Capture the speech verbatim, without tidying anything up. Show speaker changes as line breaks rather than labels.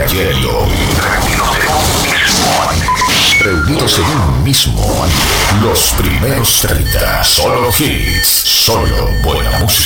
ayer y hoy. Reunidos en un mismo año. Los primeros treinta. Solo hits. Solo buena música.